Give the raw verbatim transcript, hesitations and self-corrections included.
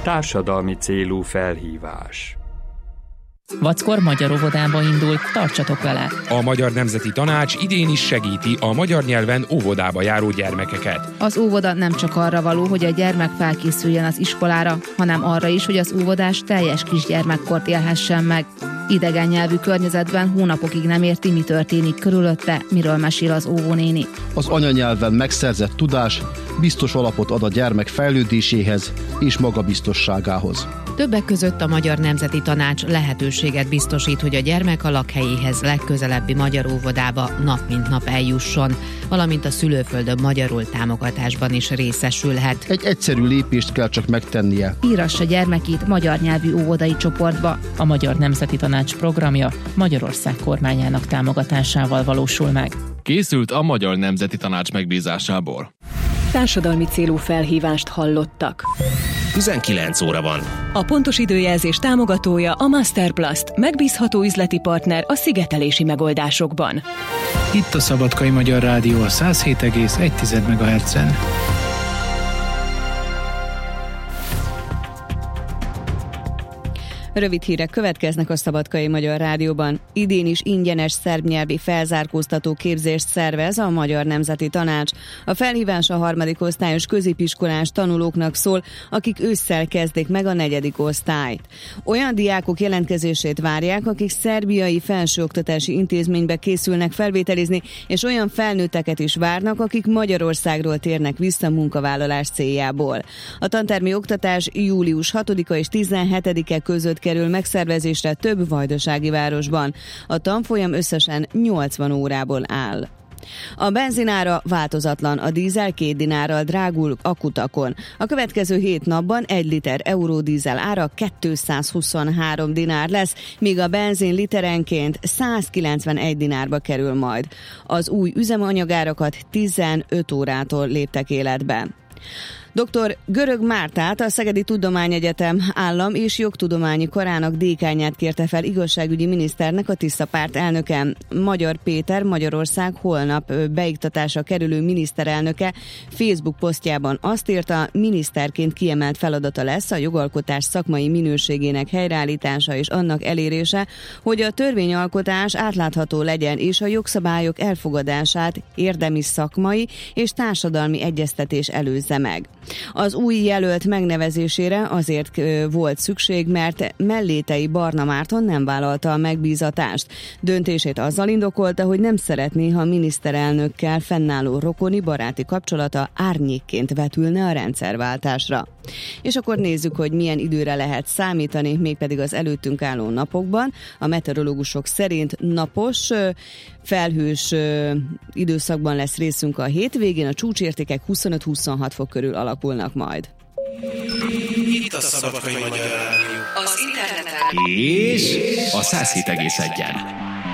Társadalmi célú felhívás. Vackor magyar óvodába indul, tartsatok vele! A Magyar Nemzeti Tanács idén is segíti a magyar nyelven óvodába járó gyermekeket. Az óvoda nem csak arra való, hogy a gyermek felkészüljön az iskolára, hanem arra is, hogy az óvodás teljes kisgyermekkort élhessen meg. Idegen nyelvű környezetben hónapokig nem érti, mi történik körülötte, miről mesél az óvónéni. Az anyanyelven megszerzett tudás biztos alapot ad a gyermek fejlődéséhez és magabiztosságához. Többek között a Magyar Nemzeti Tanács lehetőséget biztosít, hogy a gyermek a lakhelyéhez legközelebbi magyar óvodába nap mint nap eljusson, valamint a szülőföldön magyarul támogatásban is részesülhet. Egy egyszerű lépést kell csak megtennie. Írassa gyermekét magyar nyelvű óvodai csoportba. A Magyar Nemzeti Tanács programja Magyarország kormányának támogatásával valósul meg. Készült a Magyar Nemzeti Tanács megbízásából. Társadalmi célú felhívást hallottak. tizenkilenc óra van. A pontos időjelzés támogatója a Masterplast, megbízható üzleti partner a szigetelési megoldásokban. Itt a Szabadkai Magyar Rádió a száz hét egész egy megahertzen. Rövid hírek következnek a Szabadkai Magyar Rádióban. Idén is ingyenes szerbnyelvi felzárkóztató képzést szervez a Magyar Nemzeti Tanács. A felhívás a harmadik osztályos középiskolás tanulóknak szól, akik ősszel kezdik meg a negyedik osztályt. Olyan diákok jelentkezését várják, akik szerbiai felsőoktatási intézménybe készülnek felvételizni, és olyan felnőtteket is várnak, akik Magyarországról térnek vissza munkavállalás céljából. A tantermi oktatás július hatodika és tizenhetedike között kerül megszervezésre több vajdasági városban. A tanfolyam összesen nyolcvan órából áll. A benzinára változatlan, a dízel két dinárral drágul a kutakon. A következő hét napban egy liter euródízel ára kétszázhuszonhárom dinár lesz, míg a benzin literenként százkilencvenegy dinárba kerül majd. Az új üzemanyagárakat tizenöt órától léptek életbe. doktor Görög Mártát, a Szegedi Tudományegyetem állam- és jogtudományi karának dékányát kérte fel igazságügyi miniszternek a Tisza párt elnöke. Magyar Péter, Magyarország holnap beiktatásra kerülő miniszterelnöke Facebook posztjában azt írta, miniszterként kiemelt feladata lesz a jogalkotás szakmai minőségének helyreállítása és annak elérése, hogy a törvényalkotás átlátható legyen és a jogszabályok elfogadását érdemi szakmai és társadalmi egyeztetés előzze meg. Az új jelölt megnevezésére azért volt szükség, mert Mellétei Barna Márton nem vállalta a megbízatást. Döntését azzal indokolta, hogy nem szeretné, ha miniszterelnökkel fennálló rokoni baráti kapcsolata árnyékként vetülne a rendszerváltásra. És akkor nézzük, hogy milyen időre lehet számítani, mégpedig az előttünk álló napokban. A meteorológusok szerint napos, felhős időszakban lesz részünk a hétvégén, a csúcsértékek huszonöt-huszonhat fok körül alakulnak majd. Itt a Szabadkai Magyar Rádió. Az interneten És a száz hét egész egyen.